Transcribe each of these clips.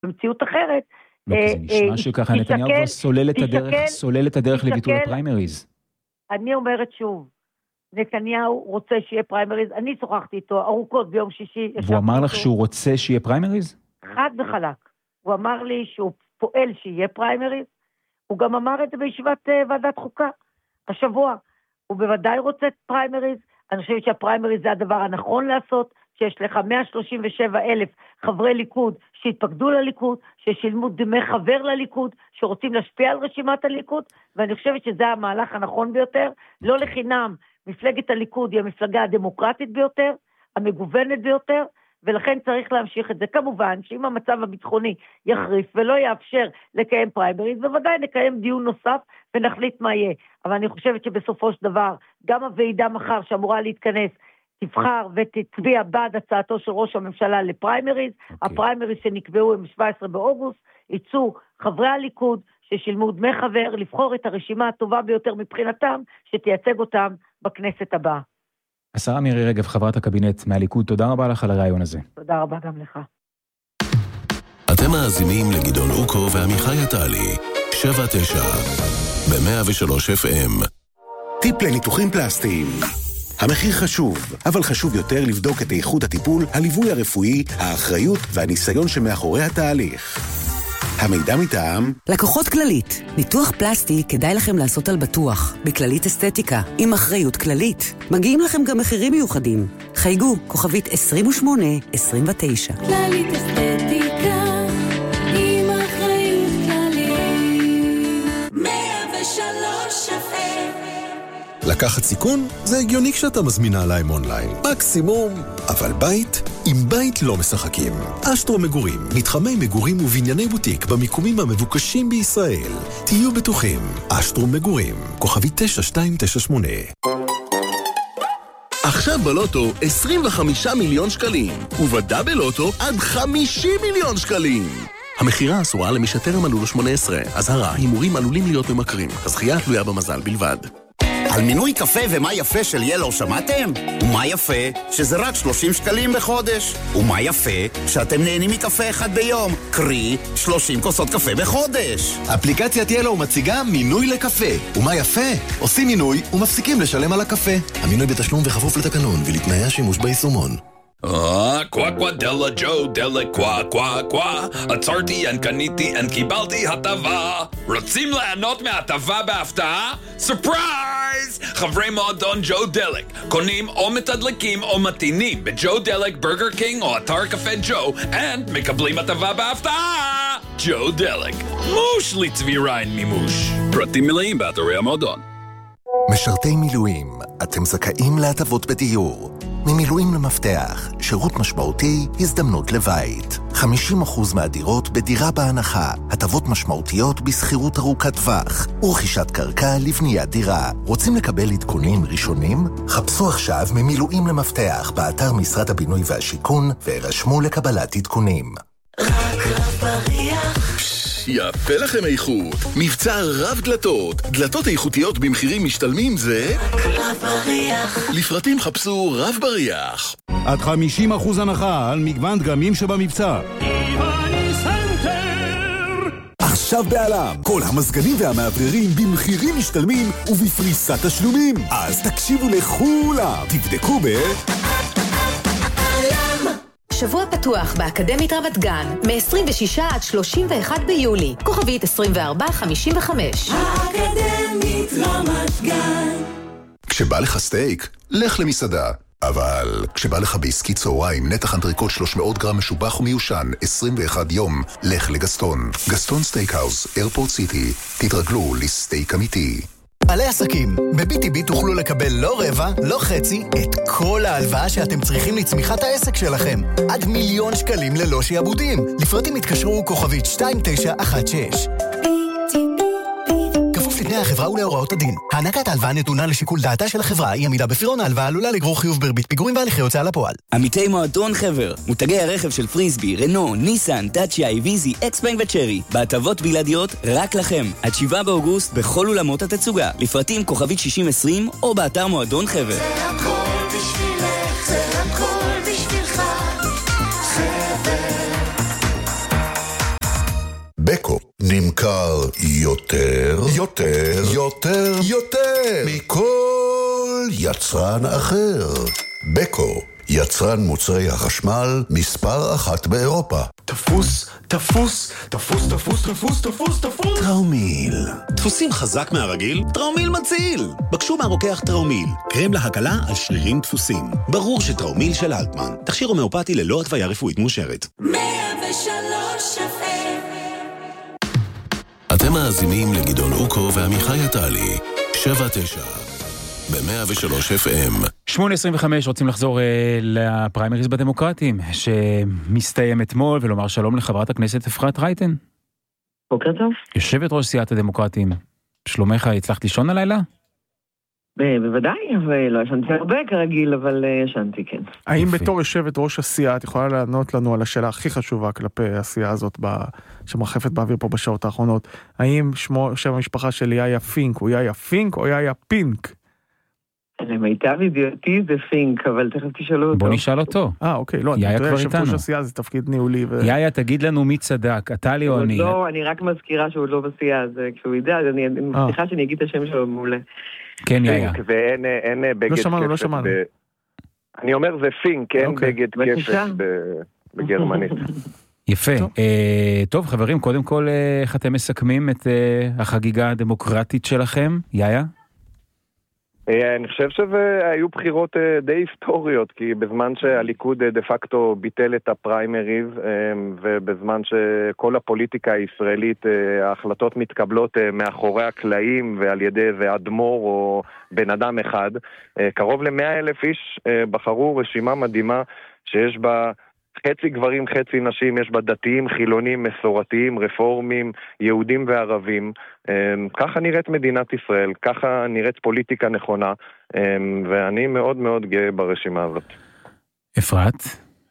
במציאות אחרת, זה נשמע שככה נתניהו סולל את הדרך לביטול הפריימריז. אני אומרת שוב, נתניהו רוצה שיהיה פריימריז, אני שוחחתי איתו ארוכות ביום שישי. והוא אמר לך שהוא רוצה שיהיה פריימריז? חד וחלק. הוא אמר לי שהוא פועל שיהיה פריימריז, הוא גם אמר את זה בישיבת ועדת חוקה השבוע. הוא בוודאי רוצה פריימריז, אני חושבת שהפריימריז זה הדבר הנכון לעשות, שיש לך 137,000 חברי ליכוד שהתפקדו לליכוד, ששילמו דמי חבר לליכוד, שרוצים להשפיע על רשימת הליכוד, ואני חושבת שזה המהלך הנכון ביותר. לא לחינם, מפלגת הליכוד היא המפלגה הדמוקרטית ביותר, המגוונת ביותר, ולכן צריך להמשיך את זה. כמובן שאם המצב הביטחוני יחריף ולא יאפשר לקיים פריימריז, בוודאי נקיים דיון נוסף ונחליט מה יהיה. אבל אני חושבת שבסופו של דבר, גם הוועידה מחר שאמורה להתכנס, תבחר ותצביע בעד הצעתו של ראש הממשלה לפריימריז. הפריימריז שנקבעו הם 17 באוגוסט, יצאו חברי הליכוד ששילמו דמי חבר לבחור את הרשימה הטובה ביותר מבחינתם, שתייצג אותם בכנסת הבאה. השרה מירי רגב, חברת הקבינט מהליכוד, תודה רבה לך על הרעיון הזה. תודה רבה גם לך. אתם מאזינים לגדעון אוקו ועמיחי עטלי, 7-9, ב-103 FM. טיפ לניתוחים פלסטיים. המחיר חשוב, אבל חשוב יותר לבדוק את איכות הטיפול, הליווי הרפואי, האחריות והניסיון שמאחורי התהליך. המידע מטעם לקוחות כללית. ניתוח פלסטי כדאי לכם לעשות על בטוח, בכללית אסתטיקה, עם אחריות כללית. מגיעים לכם גם מחירים מיוחדים. חייגו, כוכבית 2829. כללית אסתטיקה, עם אחריות כללית. 103 FM. לקחת סיכון? זה הגיוני כשאתה מזמינה להם אונליין. מקסימום. אבל בית? עם בית לא משחקים. אשטרו מגורים, מתחמי מגורים ובנייני בוטיק במיקומים המבוקשים בישראל. תהיו בטוחים. אשטרו מגורים, כוכבי 9298. עכשיו בלוטו 25 מיליון שקלים, ובדאבל לוטו עד 50 מיליון שקלים. המחירה אסורה למי שטרם מלאו לו 18. אזהרה, הימורים עלולים להיות ממכרים. הזכייה תלויה במזל בלבד. על מינוי קפה ומה יפה של ילו שמעתם? ומה יפה? שזה רק 30 שקלים בחודש. ומה יפה? שאתם נהנים מקפה אחד ביום. קרי, 30 כוסות קפה בחודש. אפליקציית ילו מציגה מינוי לקפה. ומה יפה? עושים מינוי ומפסיקים לשלם על הקפה. המינוי בתשלום וחפוף לתקנון ולתנאי השימוש ביישומון. קווה קווה דלה ג'ו דלה קווה קווה קווה עצרתי קניתי קיבלתי הטבה. רוצים ליהנות מההטבה בהפתעה? סופרייז! חברי מועדון ג'ו דלק קונים או מתדלקים או מתינים בג'ו דלק, ברגר קינג או אתר קפה ג'ו מקבלים הטבה בהפתעה. ג'ו דלק, מוש לצבי ריין מימוש. פרטים מלאים באתרי המועדון. משרתי מילואים, אתם זכאים להטבות בדיור. ממילואים למפתח, שירות משמעותי, הזדמנות לבית. 50% מהדירות בדירה בהנחה, הטבות משמעותיות בסחירות ארוכת טווח, ורכישת קרקע לבניית דירה. רוצים לקבל עדכונים ראשונים? חפשו עכשיו ממילואים למפתח באתר משרד הבינוי והשיכון, והירשמו לקבלת עדכונים. רק רב בריח. יפה לכם איכות. מבצע רב דלתות. דלתות איכותיות במחירים משתלמים זה רק רב בריח. לפרטים חפשו רב בריח. עד 50% הנחה על מגוון דגמים שבמבצע. עכשיו בעלם, כל המזגנים והמאווררים במחירים משתלמים ובפריסת תשלומים. אז תקשיבו לכולם, תבדקו שבוע פתוח באקדמית רמת גן, מ-26 עד 31 ביולי, כוכבית 2455. האקדמית רמת גן. כשבא לך סטייק, לך למסעדה. אבל כשבא לך בעסקי צהריים, נתח אנטריקוט 300 גרם משובח ומיושן, 21 יום, לך לגסטון. גסטון סטייקהאוס, איירפורט סיטי. תתרגלו לסטייק אמיתי. בעלי עסקים, ב-BTB תוכלו לקבל לא רבע, לא חצי, את כל ההלוואה שאתם צריכים לצמיחת העסק שלכם. עד 1,000,000 שקלים ללא שיעבודים. לפרטים התקשרו כוכבית 2916. כפוף לתנאי החברה ולהוראות הדין. הענקת ההלוואה נתונה לשיקול דעתה של החברה, אי עמידה בפירעון ההלוואה עלולה לגרור חיוב בריבית פיגורים והליכי הוצאה לפועל. עמיתי מועדון חבר, מותגי הרכב של פריסבי, רנו, ניסן, דאצ'יה, ויזי, אקספנג וצ'רי, בהטבות בלעדיות רק לכם. עד 7 באוגוסט בכל אולמות התצוגה. לפרטים כוכבית 6020 או באתר מועדון חבר. בקו נמכר יותר מכל יצרן אחר. בקו, יצרן מוצרי החשמל מספר 1 באירופה. תפוס טראומיל. דפוסים חזק מהרגיל? טראומיל מציל. בקשו מהרוקח טראומיל, קרם להקלה על שרירים דפוסים. ברור שטראומיל של אלטמן, תכשיר הומאופתי ללא התוויה רפואית מאושרת. 103 FM. אתם מאזינים לגדעון אוקו ועמיחי עטלי, 7-9 ב-103 FM. 8:25 רוצים לחזור לפריימריז בדמוקרטים, שמסתיים אתמול, ולומר שלום לחברת הכנסת אפרת רייטן. בוקר טוב. יושבת ראש סיעת הדמוקרטים. שלומך, הצלחת לישון הלילה? בוודאי, ולא ישנתי הרבה כרגיל, אבל ישנתי, כן. האם בתור יושבת ראש הסיעה, את יכולה לענות לנו על השאלה הכי חשובה כלפי הסיעה הזאת שמרחפת באוויר פה בשעות האחרונות? האם שם המשפחה של יאיה פינק הוא יאיה פינק או יאיה פינק? למיטב ידיעתי זה פינק, אבל תכף תשאלו אותו. בוא נשאל אותו. אוקיי, לא, יאיה אני כבר יודע איתנו. ראש הסיעה זה תפקיד ניהולי. יאיה, תגיד לנו מי צדק, אתה לי או אני? לא, אני רק מזכירה שהוא לא בסיעה, אז כשהוא ידע, אז אני מבטיחה שאני אגיד את השם שלו מעולה. כן, יאיה. ואין בגד כסף. לא שמענו. אני אומר זה פינק, אין בגד כסף בגרמנית. יפה. טוב, חברים, קודם כל, איך אתם מסכמים את החגיגה הדמוקרטית שלכם? יאיה? אני חושב שהיו בחירות די היסטוריות, כי בזמן שהליכוד דה פקטו ביטל את הפריימריז, ובזמן שכל הפוליטיקה הישראלית, ההחלטות מתקבלות מאחורי הקלעים ועל ידי איזה אדמו"ר או בן אדם אחד, קרוב ל100,000 איש בחרו רשימה מדהימה שיש בה חצי גברים, חצי נשים, יש בה דתיים, חילונים, מסורתיים, רפורמים, יהודים וערבים. ככה נראית מדינת ישראל, ככה נראית פוליטיקה נכונה, ואני מאוד מאוד גאה ברשימה הזאת. אפרת?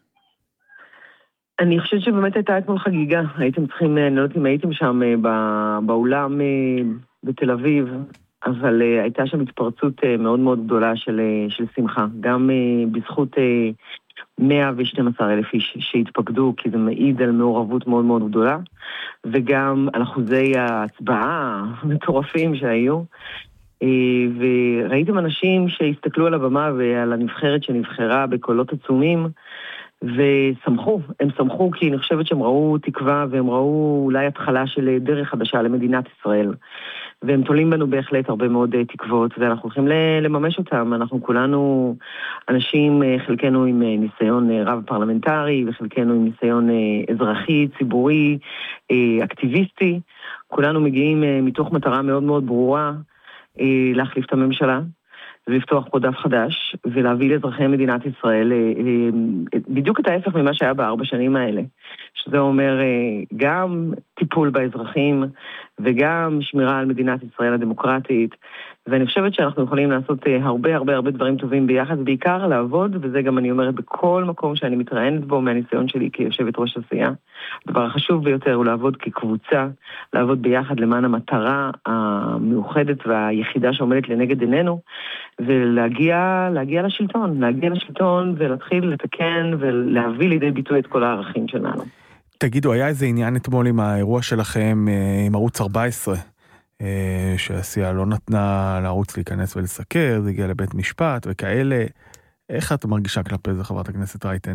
אני חושבת שבאמת הייתה אתמול חגיגה. הייתם צריכים, אני לא יודעת אם הייתם שם באולם בתל אביב, אבל הייתה שם התפרצות מאוד מאוד גדולה של שמחה. גם בזכות 112,000 איש שהתפקדו, כי זה מעיד על מעורבות מאוד מאוד גדולה, וגם על אחוזי ההצבעה המטורפים שהיו. וראיתם אנשים שהסתכלו על הבמה ועל הנבחרת שנבחרה בקולות עצומים, ושמחו. הם שמחו כי אני חושבת שהם ראו תקווה, והם ראו אולי התחלה של דרך חדשה למדינת ישראל. והם תולים בנו בהחלט הרבה מאוד תקוות, ואנחנו הולכים לממש אותם. אנחנו כולנו אנשים, חלקנו עם ניסיון רב פרלמנטרי, וחלקנו עם ניסיון אזרחי, ציבורי, אקטיביסטי. כולנו מגיעים מתוך מטרה מאוד מאוד ברורה, להחליף את הממשלה, ולפתוח פה דף חדש, ולהביא לאזרחי מדינת ישראל בדיוק את ההפך ממה שהיה ב4 שנים האלה. שזה אומר גם טיפול באזרחים, וגם שמירה על מדינת ישראל הדמוקרטית, ואני חושבת שאנחנו יכולים לעשות הרבה הרבה הרבה דברים טובים ביחד, בעיקר לעבוד, וזה גם אני אומרת בכל מקום שאני מתראיינת בו מהניסיון שלי כיושבת ראש הסיעה. הדבר החשוב ביותר הוא לעבוד כקבוצה, לעבוד ביחד למען המטרה המאוחדת והיחידה שעומדת לנגד עינינו, ולהגיע לשלטון ולהתחיל לתקן ולהביא לידי ביטוי את כל הערכים שלנו. תגידו, היה איזה עניין אתמול עם האירוע שלכם עם ערוץ 14, שהסיעה לא נתנה לערוץ להיכנס ולסקר, זה הגיע לבית משפט וכאלה. איך את מרגישה כלפי זה, חברת הכנסת רייטן?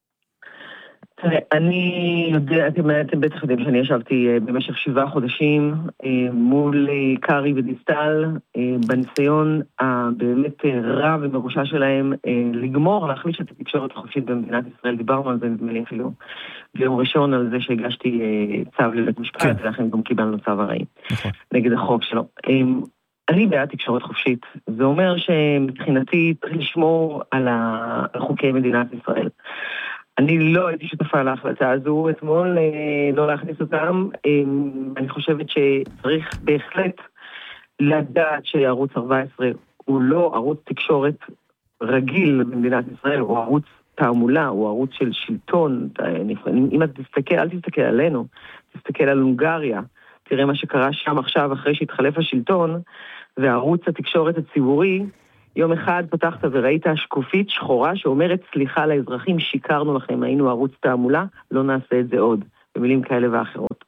אני יודע, אתם בטח יודעים שאני ישבתי במשך 7 חודשים מול קרי ודיסטל, בניסיון הבאמת רע ומרושע שלהם לגמור, להחליש את התקשורת החופשית במדינת ישראל. דיברנו על זה נדמה לי אפילו ביום ראשון, על זה שהגשתי צו לבית משפט, ולכן גם קיבלנו צו הרעי נגד החוק שלו. אני בעד תקשורת חופשית. זה אומר שמבחינתי צריך לשמור על חוקי מדינת ישראל. אני לא הייתי שותפה להחלטה הזו אתמול, לא להכניס אותם. אני חושבת שצריך בהחלט לדעת שערוץ 14 הוא לא ערוץ תקשורת רגיל במדינת ישראל, הוא ערוץ תעמולה, הוא ערוץ של שלטון. אם אתה תסתכל, אל תסתכל עלינו, תסתכל על הונגריה, תראה מה שקרה שם עכשיו אחרי שהתחלף השלטון, וערוץ התקשורת הציבורי, יום אחד פתחת וראית שקופית שחורה שאומרת סליחה לאזרחים, שיקרנו לכם, היינו ערוץ תעמולה, לא נעשה את זה עוד, במילים כאלה ואחרות.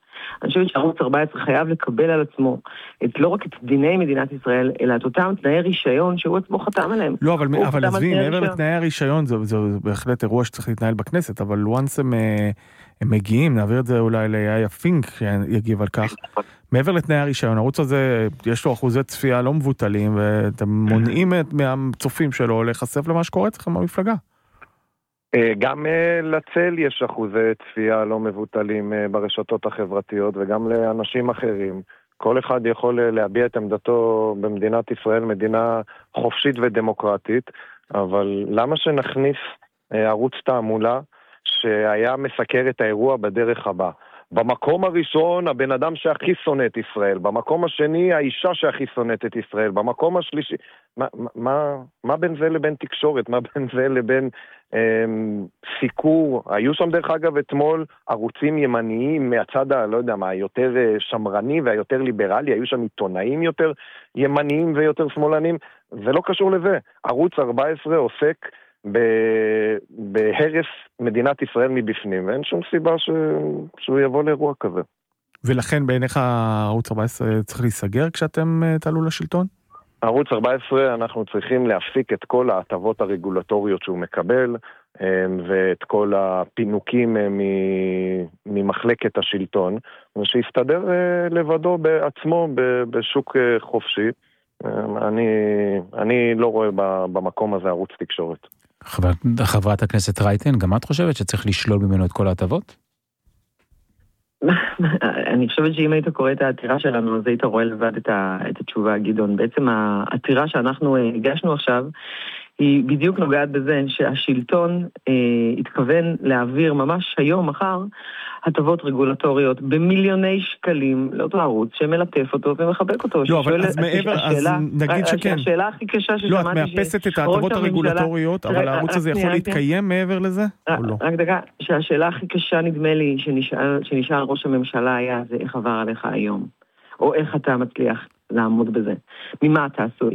אני חושבת שערוץ 14 חייב לקבל על עצמו לא רק את דיני מדינת ישראל, אלא את אותם תנאי רישיון שהוא עצמו חתם עליהם. לא, אבל עזבי, מעבר לתנאי הרישיון, זה בהחלט אירוע שצריך להתנהל בכנסת, אבל once הם מגיעים, נעביר את זה אולי ליאיה פינק שיגיב על כך. מעבר לתנאי הרישיון, הערוץ הזה, יש לו אחוזי צפייה לא מבוטלים, ואתם מונעים מהצופים שלו להיחשף למה שקורה אצלכם במפלגה. גם לצל יש אחוזי צפייה לא מבוטלים ברשתות החברתיות, וגם לאנשים אחרים. כל אחד יכול להביע את עמדתו במדינת ישראל, מדינה חופשית ודמוקרטית, אבל למה שנכניס ערוץ תעמולה שהיה מסקר את האירוע בדרך הבא? במקום הראשון, הבן אדם שהכי שונא את ישראל. במקום השני, האישה שהכי שונאת את ישראל. במקום השלישי, מה בין זה לבין תקשורת? מה בין זה לבין סיקור? היו שם דרך אגב אתמול ערוצים ימניים מהצד, לא יודע מה, היותר שמרני והיותר ליברלי. היו שם עיתונאים יותר ימניים ויותר שמאלנים. זה לא קשור לזה. ערוץ 14 עוסק בהרס מדינת ישראל מבפנים, ואין שום סיבה שהוא יבוא לאירוע כזה. ולכן בעיניך ערוץ 14 צריך להיסגר כשאתם תעלו לשלטון? ערוץ 14 אנחנו צריכים להפסיק את כל ההטבות הרגולטוריות שהוא מקבל, ואת כל הפינוקים ממחלקת השלטון, ושיסתדר לבדו בעצמו בשוק חופשי. אני לא רואה במקום הזה ערוץ תקשורת. חברת הכנסת רייטן, גם את חושבת שצריך לשלול ממנו את כל ההטבות? אני חושבת שאם היית קורא את העתירה שלנו, אז היית רואה לבד את התשובה, גדעון. בעצם העתירה שאנחנו הגשנו עכשיו, היא בדיוק נוגעת בזה שהשלטון התכוון להעביר ממש היום, מחר, הטבות רגולטוריות במיליוני שקלים לאותו ערוץ שמלטף אותו ומחבק אותו. לא, אבל אז מעבר, אז נגיד שכן. השאלה הכי קשה ששמעתי... לא, את מאפסת את ההטבות הרגולטוריות, אבל הערוץ הזה יכול להתקיים מעבר לזה? או לא? רק דקה, שהשאלה הכי קשה נדמה לי שנשאל ראש הממשלה היה זה איך עבר עליך היום, או איך אתה מצליח לעמוד בזה. ממה אתה עשוי?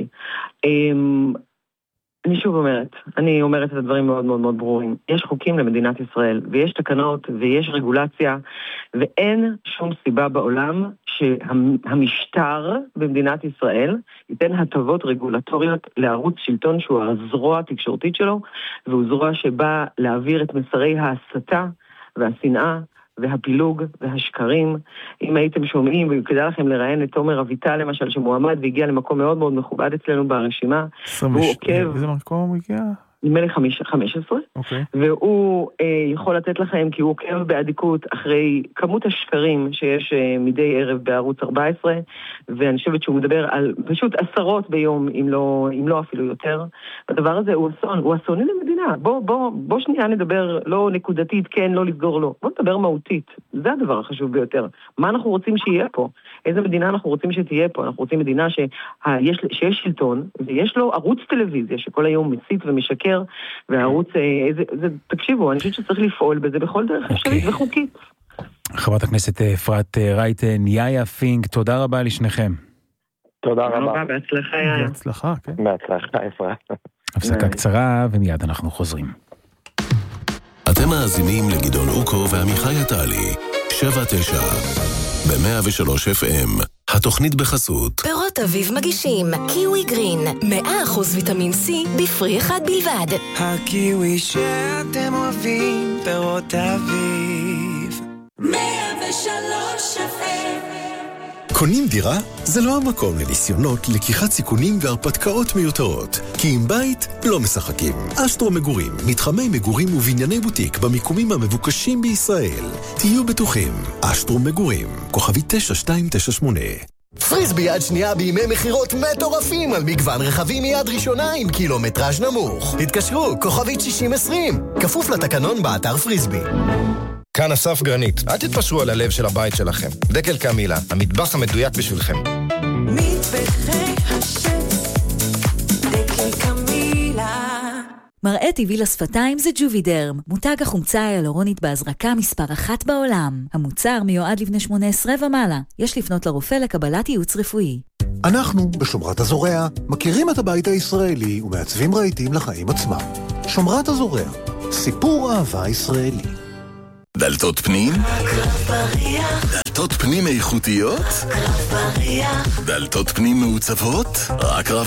אני שוב אומרת את הדברים מאוד מאוד מאוד ברורים. יש חוקים למדינת ישראל, ויש תקנות, ויש רגולציה, ואין שום סיבה בעולם שהמשטר במדינת ישראל ייתן הטבות רגולטוריות לערוץ שלטון שהוא הזרוע התקשורתית שלו, והוא זרוע שבא להעביר את מסרי ההסתה והשנאה, והפילוג והשקרים. אם הייתם שומעים, וכדאי לכם לראיין את תומר אביטל למשל, שמועמד והגיע למקום מאוד מאוד מכובד אצלנו ברשימה, והוא עוקב... איזה מקום הוא הגיע? נדמה לי 15, והוא יכול לתת לכם, כי הוא עוקב בעדיקות אחרי כמות השקרים שיש מדי ערב בערוץ 14, ואני חושבת שהוא מדבר על פשוט עשרות ביום, אם לא אפילו יותר. הדבר הזה הוא אסון, הוא אסוני למדינה. בוא שנייה נדבר לא נקודתית, כן, לא לסגור לא. בוא נדבר מהותית. זה הדבר החשוב ביותר. מה אנחנו רוצים שיהיה פה? איזה מדינה אנחנו רוצים שתהיה פה? אנחנו רוצים מדינה שיש שלטון, ויש לו ערוץ טלוויזיה שכל היום מסית ומשקר, והערוץ, תקשיבו, אני חושבת שצריך לפעול בזה בכל דרך אפשרית וחוקית. חברת הכנסת אפרת רייטן, יאיה פינק, תודה רבה לשניכם. תודה רבה. בהצלחה, יאיה. בהצלחה, כן. בהצלחה, אפרת. הפסקה קצרה ומיד אנחנו חוזרים. אתם מאזינים לגדעון אוקו ועמיחי עטלי, 7-9, ב-103 FM. התוכנית בחסות פירות אביב מגישים קיווי גרין 100% ויטמין C בפרי אחד בלבד. הקיווי שאתם אוהבים, פירות אביב 103 FM. קונים דירה? זה לא המקום לניסיונות, לקיחת סיכונים והרפתקאות מיותרות. כי עם בית לא משחקים. אשטרו מגורים, מתחמי מגורים ובנייני בוטיק במיקומים המבוקשים בישראל. תהיו בטוחים. אשטרו מגורים, כוכבי 9298. פריסבי יד שנייה בימי מחירות מטורפים על מגוון רכבים מיד ראשונה עם קילומטראז' נמוך. התקשרו, כוכבית 6020. כפוף לתקנון באתר פריסבי. כאן אסף גרנית, אל תתפשרו על הלב של הבית שלכם. דקל קמילה, המטבח המדויק בשבילכם. מטבחי השף, דקל קמילה. מראה טבעי לשפתיים זה ג'ובידרם, מותג החומצה היאלורונית בהזרקה מספר 1 בעולם. המוצר מיועד לבני 18 ומעלה. יש לפנות לרופא לקבלת ייעוץ רפואי. אנחנו, בשומרת הזורע, מכירים את הבית הישראלי ומעצבים רהיטים לחיים עצמם. שומרת הזורע, סיפור אהבה ישראלי. דלתות פנים? דלתות פנים איכותיות? דלתות פנים מעוצבות? רק רב